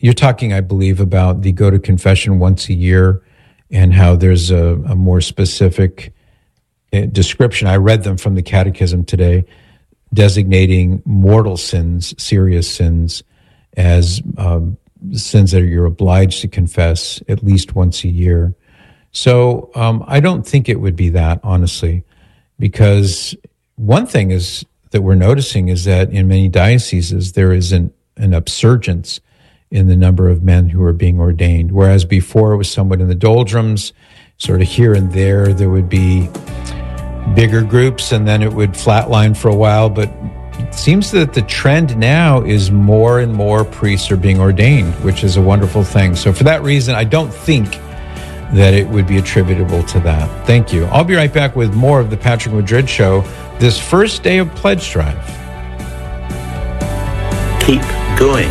you're talking, I believe, about the go to confession once a year and how there's a more specific description. I read them from the Catechism today, designating mortal sins, serious sins, as sins that you're obliged to confess at least once a year. So I don't think it would be that, honestly, because one thing is that we're noticing is that in many dioceses there is an upsurgence in the number of men who are being ordained, whereas before it was somewhat in the doldrums, sort of here and there would be bigger groups and then it would flatline for a while. But it seems that the trend now is more and more priests are being ordained, which is a wonderful thing. So for that reason, I don't think that it would be attributable to that. Thank you. I'll be right back with more of the Patrick Madrid Show this first day of Pledge Drive. Keep going.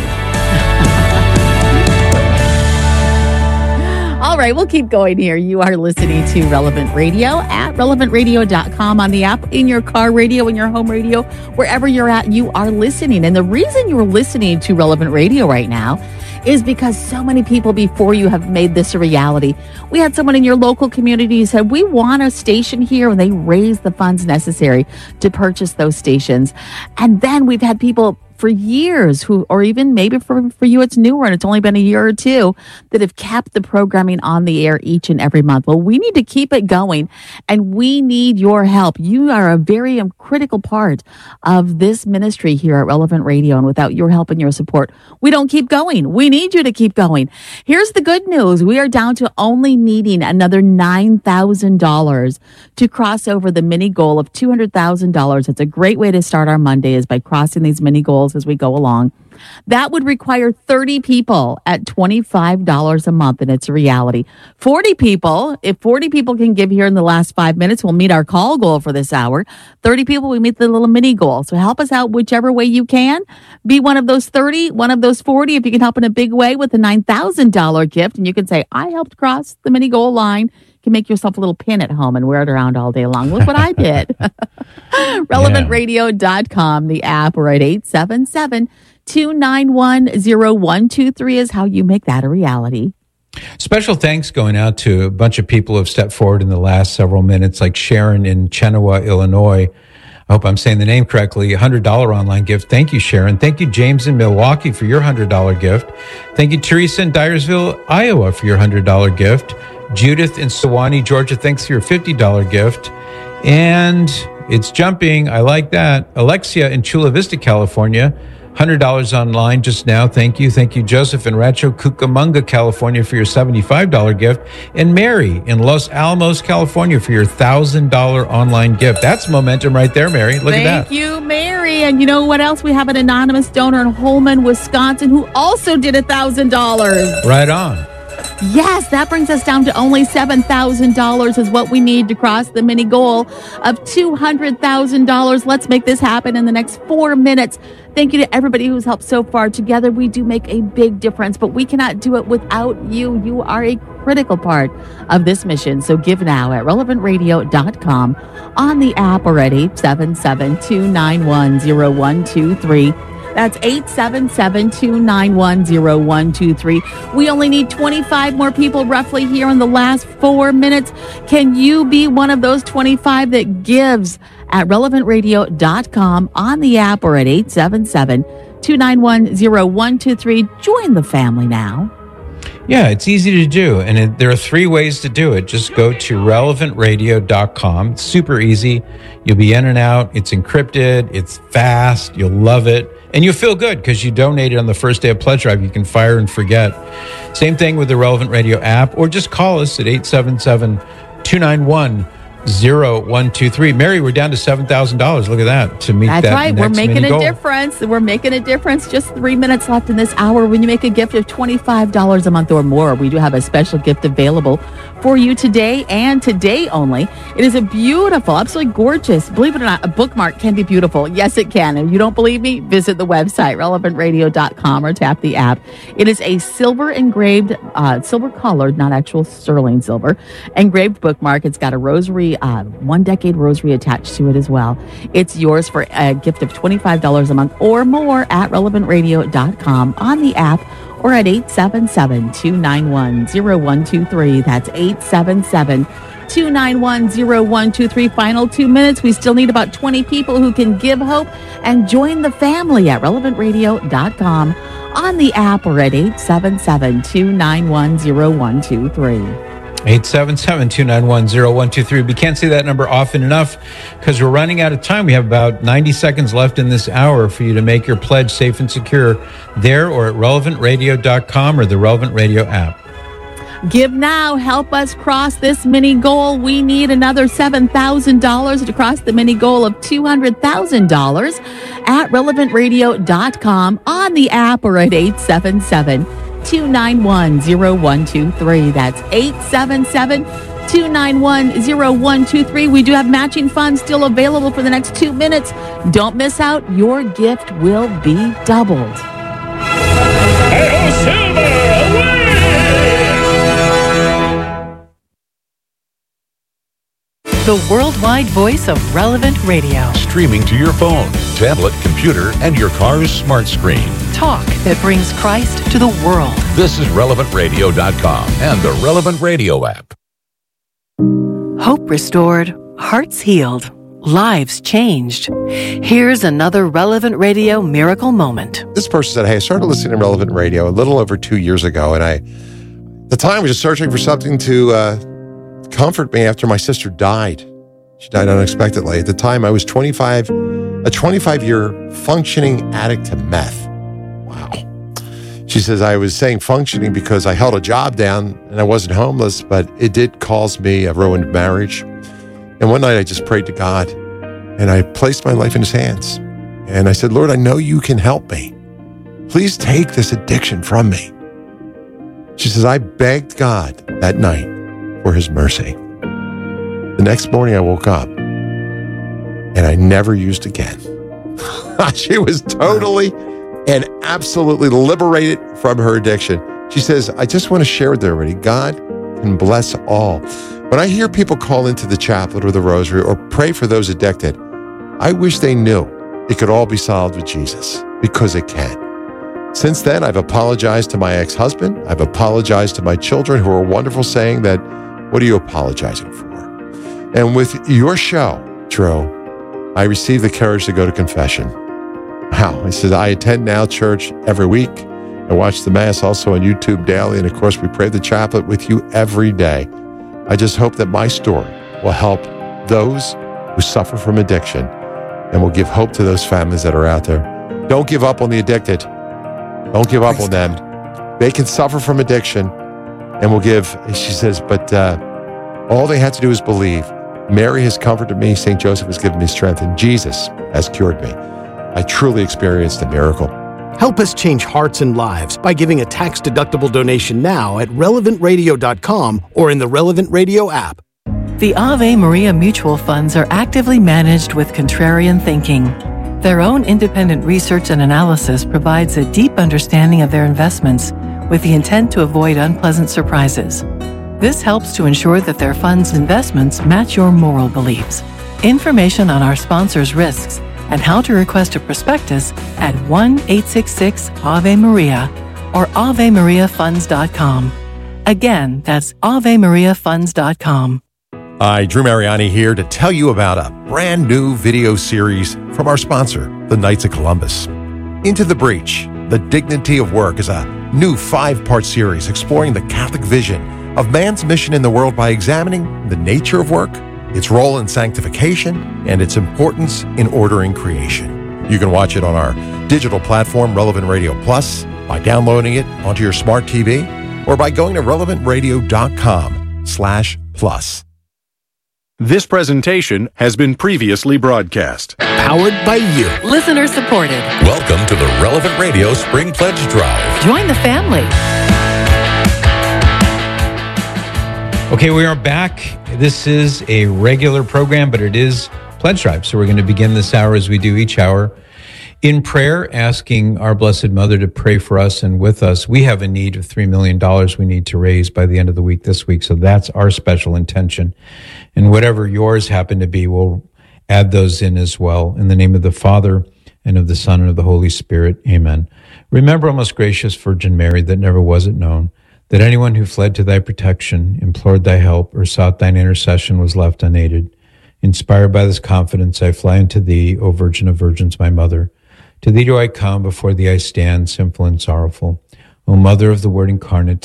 All right, we'll keep going here. You are listening to Relevant Radio at relevantradio.com, on the app, in your car radio, in your home radio, wherever you're at, you are listening. And the reason you're listening to Relevant Radio right now is because so many people before you have made this a reality. We had someone in your local community who said, we want a station here, and they raised the funds necessary to purchase those stations. And then we've had people for years who, or even maybe for you it's newer and it's only been a year or two, that have kept the programming on the air each and every month. Well, we need to keep it going, and we need your help. You are a very critical part of this ministry here at Relevant Radio, and without your help and your support, we don't keep going. We need you to keep going. Here's the good news. We are down to only needing another $9,000 to cross over the mini goal of $200,000. It's a great way to start our Monday, is by crossing these mini goals as we go along. That would require 30 people at $25 a month, and it's a reality. 40 people, if 40 people can give here in the last 5 minutes, we'll meet our call goal for this hour. 30 people, we meet the little mini goal. So help us out whichever way you can. Be one of those 30, one of those 40, if you can help in a big way with a $9,000 gift, and you can say, I helped cross the mini goal line. You can make yourself a little pin at home and wear it around all day long. Look what I did. RelevantRadio.com, the app, or at 877-291-0123 is how you make that a reality. Special thanks going out to a bunch of people who have stepped forward in the last several minutes, like Sharon in Chenoa, Illinois. I hope I'm saying the name correctly. $100 online gift. Thank you, Sharon. Thank you, James in Milwaukee, for your $100 gift. Thank you, Teresa in Dyersville, Iowa, for your $100 gift. Judith in Sewanee, Georgia, thanks for your $50 gift. And it's jumping. I like that. Alexia in Chula Vista, California, $100 online just now. Thank you. Thank you, Joseph in Rancho Cucamonga, California, for your $75 gift. And Mary in Los Alamos, California, for your $1,000 online gift. That's momentum right there, Mary. Look at that. Thank you, Mary. And you know what else? We have an anonymous donor in Holman, Wisconsin, who also did $1,000. Right on. Yes, that brings us down to only $7,000 is what we need to cross the mini goal of $200,000. Let's make this happen in the next 4 minutes. Thank you to everybody who's helped so far. Together, we do make a big difference, but we cannot do it without you. You are a critical part of this mission. So give now at relevantradio.com, on the app, or at 877-291-0123. That's 877-291-0123. We only need 25 more people roughly here in the last 4 minutes. Can you be one of those 25 that gives at relevantradio.com, on the app, or at 877-291-0123? Join the family now. Yeah, it's easy to do. And there are 3 ways to do it. Just go to relevantradio.com. It's super easy. You'll be in and out. It's encrypted. It's fast. You'll love it. And you'll feel good because you donated on the first day of Pledge Drive. You can fire and forget. Same thing with the Relevant Radio app, or just call us at 877-291-0123. Mary, we're down to $7,000. Look at that. To meet That's that right. next We're making mini a goal. difference. We're making a difference. Just 3 minutes left in this hour. When you make a gift of $25 a month or more, we do have a special gift available for you today, and today only. It is a beautiful, absolutely gorgeous, believe it or not, a bookmark can be beautiful. Yes, it can. If you don't believe me, visit the website, relevantradio.com, or tap the app. It is a silver engraved, silver colored, not actual sterling silver, engraved bookmark. It's got a rosary, 1 decade rosary attached to it as well. It's yours for a gift of $25 a month or more at relevantradio.com, on the app, or at 877-291-0123. That's 877-291-0123. Final 2 minutes. We still need about 20 people who can give hope and join the family at relevantradio.com on the app or at 877-291-0123. 877-291-0123. We can't say that number often enough because we're running out of time. We have about 90 seconds left in this hour for you to make your pledge safe and secure there or at relevantradio.com or the Relevant Radio app. Give now. Help us cross this mini goal. We need another $7,000 to cross the mini goal of $200,000 at relevantradio.com on the app or at 877-291-0123. That's 877-291-0123. We do have matching funds still available for the next 2 minutes. Don't miss out. Your gift will be doubled. Hey-ho, Silver! Away! The worldwide voice of Relevant Radio. Streaming to your phone, tablet, computer, and your car's smart screen. Talk that brings Christ to the world. This is relevantradio.com and the Relevant Radio app. Hope restored, hearts healed, lives changed. Here's another Relevant Radio miracle moment. This person said, hey, I started listening to Relevant Radio a little over 2 years ago, and at the time I was just searching for something to comfort me after my sister died. She died unexpectedly. At the time, I was a 25-year functioning addict to meth. Wow. She says, I was saying functioning because I held a job down and I wasn't homeless, but it did cause me a ruined marriage. And one night I just prayed to God and I placed my life in his hands. And I said, Lord, I know you can help me. Please take this addiction from me. She says, I begged God that night for his mercy. The next morning I woke up and I never used again. She was totally and absolutely liberated from her addiction. She says, I just want to share with everybody, God can bless all. When I hear people call into the chaplet or the rosary or pray for those addicted, I wish they knew it could all be solved with Jesus, because it can. Since then, I've apologized to my ex-husband. I've apologized to my children who are wonderful, saying that, what are you apologizing for? And with your show, Drew, I received the courage to go to confession. Wow. I said, I attend Now Church every week. I watch the Mass also on YouTube daily. And of course, we pray the chaplet with you every day. I just hope that my story will help those who suffer from addiction and will give hope to those families that are out there. Don't give up on the addicted. Don't give up on them. They can suffer from addiction and will give, she says, but all they have to do is believe. Mary has comforted me. St. Joseph has given me strength, and Jesus has cured me. I truly experienced a miracle. Help us change hearts and lives by giving a tax-deductible donation now at relevantradio.com or in the Relevant Radio app. The Ave Maria mutual funds are actively managed with contrarian thinking. Their own independent research and analysis provides a deep understanding of their investments with the intent to avoid unpleasant surprises. This helps to ensure that their funds' investments match your moral beliefs. Information on our sponsors' risks and how to request a prospectus at 1-866-AVE-MARIA or AveMariaFunds.com. Again, that's AveMariaFunds.com. Hi, Drew Mariani here to tell you about a brand new video series from our sponsor, the Knights of Columbus. Into the Breach, The Dignity of Work is a new 5-part series exploring the Catholic vision of man's mission in the world by examining the nature of work, its role in sanctification, and its importance in ordering creation. You can watch it on our digital platform, Relevant Radio Plus, by downloading it onto your smart TV, or by going to relevantradio.com/plus. This presentation has been previously broadcast. Powered by you. Listener supported. Welcome to the Relevant Radio Spring Pledge Drive. Join the family. Okay, we are back. This is a regular program, but it is Pledge Drive. So we're going to begin this hour as we do each hour in prayer, asking our Blessed Mother to pray for us and with us. We have a need of $3 million we need to raise by the end of the week this week. So that's our special intention. And whatever yours happen to be, we'll add those in as well. In the name of the Father, and of the Son, and of the Holy Spirit. Amen. Remember, O most gracious Virgin Mary, that never was it known that anyone who fled to thy protection, implored thy help, or sought thine intercession was left unaided. Inspired by this confidence, I fly unto thee, O Virgin of Virgins, my mother. To thee do I come, before thee I stand, sinful and sorrowful. O Mother of the Word incarnate,